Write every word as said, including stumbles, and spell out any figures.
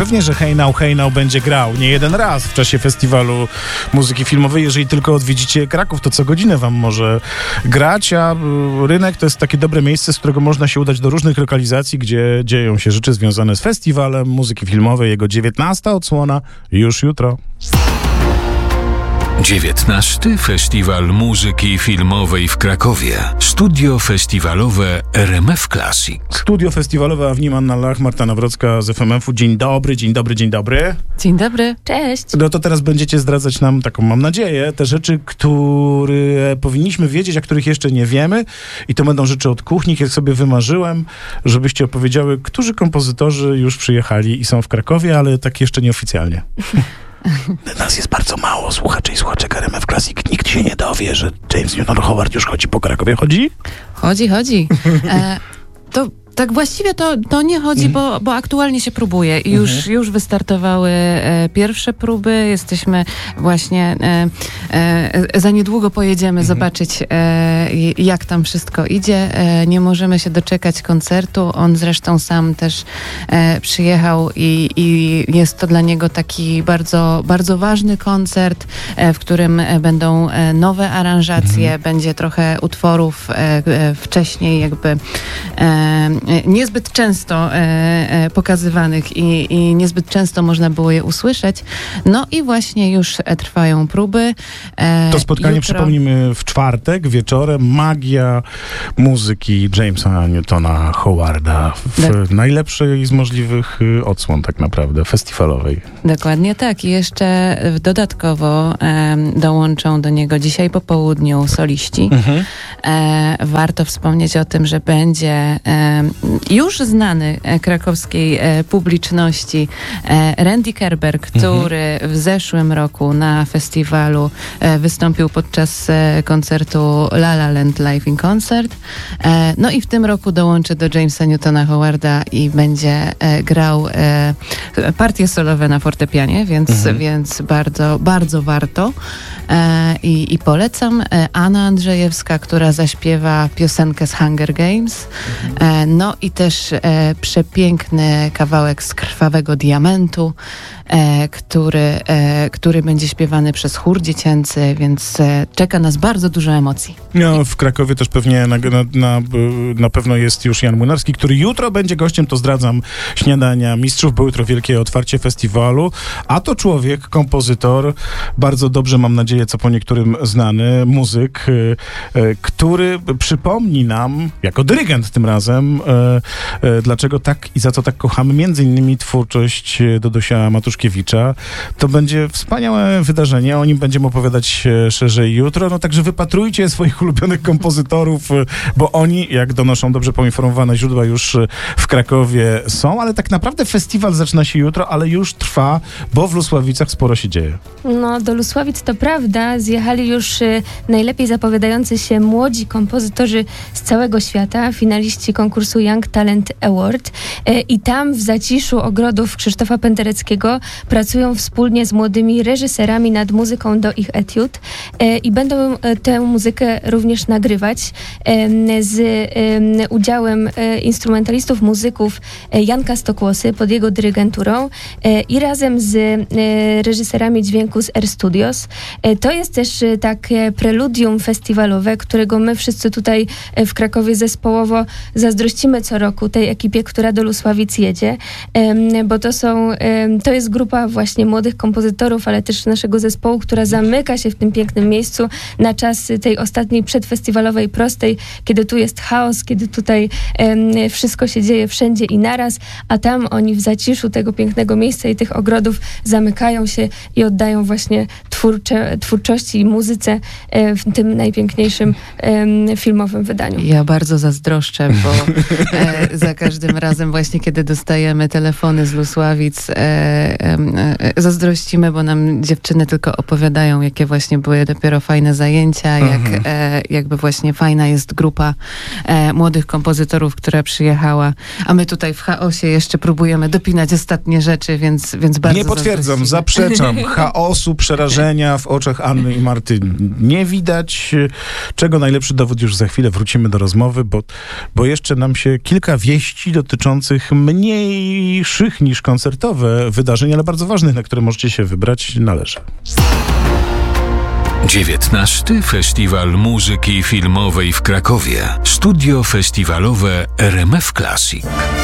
Pewnie, że Hey Now, Hey Now będzie grał nie jeden raz w czasie festiwalu muzyki filmowej. Jeżeli tylko odwiedzicie Kraków, to co godzinę wam może grać, a rynek to jest takie dobre miejsce, z którego można się udać do różnych lokalizacji, gdzie dzieją się rzeczy związane z festiwalem muzyki filmowej. Jego dziewiętnasta odsłona już jutro. dziewiętnasty Festiwal Muzyki Filmowej w Krakowie. Studio festiwalowe R M F Classic. Studio festiwalowe, a w nim Anna Lach, Marta Nawrocka z F M F-u. Dzień dobry, dzień dobry, dzień dobry. Dzień dobry. Cześć. No to teraz będziecie zdradzać nam, taką mam nadzieję, te rzeczy, które powinniśmy wiedzieć, a których jeszcze nie wiemy. I to będą rzeczy od kuchni, jak sobie wymarzyłem, żebyście opowiedziały, którzy kompozytorzy już przyjechali i są w Krakowie, ale tak jeszcze nieoficjalnie. Nas jest bardzo mało, słuchaczy i słuchaczek R M F Classic. Nikt się nie dowie, że James Newton Howard już chodzi po Krakowie. Chodzi? Chodzi, chodzi. E, to tak właściwie to, to nie chodzi, mm. bo, bo aktualnie się próbuje i już, mm-hmm. już wystartowały e, pierwsze próby. Jesteśmy właśnie, e, e, za niedługo pojedziemy mm-hmm. zobaczyć, e, jak tam wszystko idzie. E, nie możemy się doczekać koncertu. On zresztą sam też e, przyjechał i, i jest to dla niego taki bardzo, bardzo ważny koncert, e, w którym będą nowe aranżacje, mm-hmm. będzie trochę utworów e, e, wcześniej jakby e, niezbyt często e, e, pokazywanych i, i niezbyt często można było je usłyszeć. No i właśnie już e, trwają próby. E, to spotkanie, jutro... przypomnijmy, w czwartek wieczorem. Magia muzyki Jamesa Newtona Howarda w tak. najlepszej z możliwych odsłon tak naprawdę, festiwalowej. Dokładnie tak. I jeszcze dodatkowo e, dołączą do niego dzisiaj po południu soliści. Mhm. E, warto wspomnieć o tym, że będzie e, już znany krakowskiej e, publiczności e, Randy Kerber, który mhm. w zeszłym roku na festiwalu e, wystąpił podczas e, koncertu La La Land Live in Concert. E, no i w tym roku dołączy do Jamesa Newtona Howarda i będzie e, grał e, partie solowe na fortepianie, więc, mhm. więc bardzo, bardzo warto. E, i, I polecam. E, Anna Andrzejewska, która zaśpiewa piosenkę z Hunger Games. Mhm. E, no i też e, przepiękny kawałek z Krwawego Diamentu, e, który, e, który będzie śpiewany przez chór dziecięcy, więc e, czeka nas bardzo dużo emocji. No, w Krakowie też pewnie na, na, na, na pewno jest już Jan Młynarski, który jutro będzie gościem, to zdradzam, Śniadania Mistrzów, bo jutro wielkie otwarcie festiwalu, a to człowiek, kompozytor, bardzo dobrze, mam nadzieję, co po niektórym znany, muzyk, e, e, który przypomni nam, jako dyrygent tym razem, e, e, dlaczego tak i za co tak kochamy między innymi twórczość Dodosia Matuszkiewicza. To będzie wspaniałe wydarzenie, o nim będziemy opowiadać szerzej jutro, no także wypatrujcie swoich ulubionych kompozytorów, bo oni, jak donoszą dobrze poinformowane źródła, już w Krakowie są, ale tak naprawdę festiwal zaczyna się jutro, ale już trwa, bo w Lusławicach sporo się dzieje. No, do Lusławic to prawda, zjechali już y, najlepiej zapowiadający się młodzi kompozytorzy z całego świata, finaliści konkursu Young Talent Award y, i tam w zaciszu ogrodów Krzysztofa Pendereckiego pracują wspólnie z młodymi reżyserami nad muzyką do ich etiud y, i będą y, tę muzykę również nagrywać y, z y, udziałem y, instrumentalistów, muzyków y, Janka Stokłosy pod jego dyrygenturą y, i razem z y, reżyserami dźwięku z R Studios. Y, to jest też y, takie preludium festiwalowe, którego my wszyscy tutaj y, w Krakowie zespołowo zazdrościmy co roku tej ekipie, która do Lusławic jedzie, y, bo to są, y, to jest grupa właśnie młodych kompozytorów, ale też naszego zespołu, która zamyka się w tym pięknym miejscu na czas tej ostatniej przedfestiwalowej prostej, kiedy tu jest chaos, kiedy tutaj um, wszystko się dzieje wszędzie i naraz, a tam oni w zaciszu tego pięknego miejsca i tych ogrodów zamykają się i oddają właśnie twórcze, twórczości i muzyce e, w tym najpiękniejszym e, filmowym wydaniu. Ja bardzo zazdroszczę, bo e, za każdym razem właśnie, kiedy dostajemy telefony z Lusławic, e, e, zazdrościmy, bo nam dziewczyny tylko opowiadają, jakie właśnie były dopiero fajne zajęcia, jak, mhm. e, jakby właśnie fajna jest grupa e, młodych kompozytorów, która przyjechała, a my tutaj w chaosie jeszcze próbujemy dopinać ostatnie rzeczy, więc, więc bardzo Nie potwierdzam, zaprzeczam. Chaosu, przerażenia w oczach Anny i Marty nie widać, czego najlepszy dowód już za chwilę wrócimy do rozmowy, bo, bo jeszcze nam się kilka wieści dotyczących mniejszych niż koncertowe wydarzeń, ale bardzo ważnych, na które możecie się wybrać, należy. dziewiętnasty Festiwal Muzyki Filmowej w Krakowie. Studio festiwalowe R M F Classic.